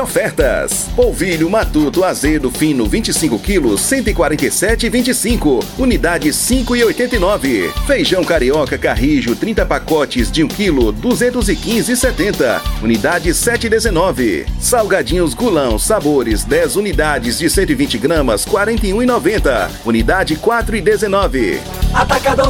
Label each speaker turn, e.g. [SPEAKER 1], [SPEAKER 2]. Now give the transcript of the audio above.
[SPEAKER 1] Ofertas: polvilho matuto azedo fino 25 kg, 147,25. Unidade 5,89. Feijão carioca carrijo 30 pacotes de 1 kg, 215,70. Unidade 7,19. Salgadinhos Gulão sabores 10 unidades de 120 gramas, 41,90. Unidade 4,19.
[SPEAKER 2] Atacadão